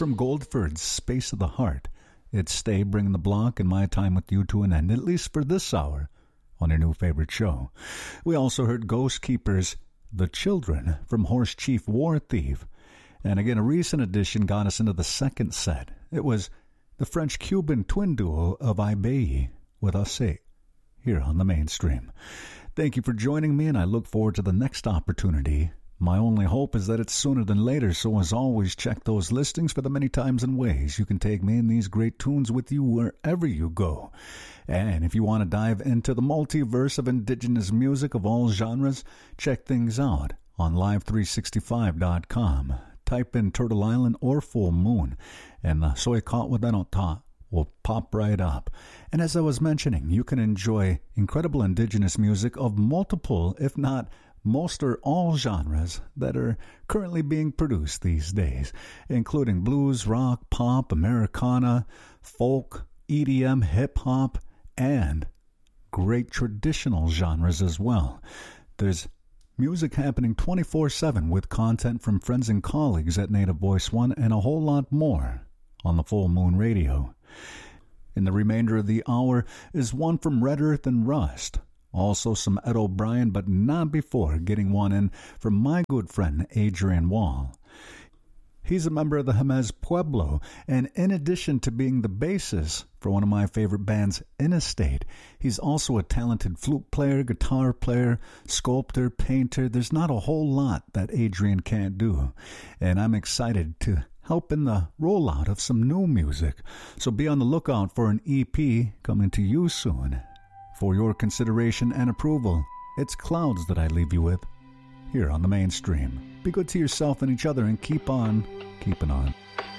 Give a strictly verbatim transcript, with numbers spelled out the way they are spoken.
from Goldford's Space of the Heart. It's Stay bringing the block and my time with you to an end, at least for this hour, on your new favorite show. We also heard Ghost Keepers' The Children from Horse Chief War Thief. And again, a recent addition got us into the second set. It was the French-Cuban twin duo of Ibeyi with Assez, here on the Mainstream. Thank you for joining me, and I look forward to the next opportunity. My only hope is that it's sooner than later, so as always, check those listings for the many times and ways you can take me and these great tunes with you wherever you go. And if you want to dive into the multiverse of indigenous music of all genres, check things out on live three sixty-five dot com. Type in Turtle Island or Full Moon, and uh, Soy Caught With Anota will pop right up. And as I was mentioning, you can enjoy incredible indigenous music of multiple, if not most or all genres that are currently being produced these days, including blues, rock, pop, Americana, folk, E D M, hip-hop, and great traditional genres as well. There's music happening twenty-four seven with content from friends and colleagues at Native Voice One and a whole lot more on the Full Moon Radio. In the remainder of the hour is one from Red Earth and Rust. Also some Ed O'Brien, but not before getting one in from my good friend Adrian Wall. He's a member of the Jemez Pueblo, and in addition to being the bassist for one of my favorite bands, Innestate, he's also a talented flute player, guitar player, sculptor, painter. There's not a whole lot that Adrian can't do, and I'm excited to help in the rollout of some new music. So be on the lookout for an E P coming to you soon. For your consideration and approval, it's Clouds that I leave you with here on the Mainstream. Be good to yourself and each other and keep on keeping on.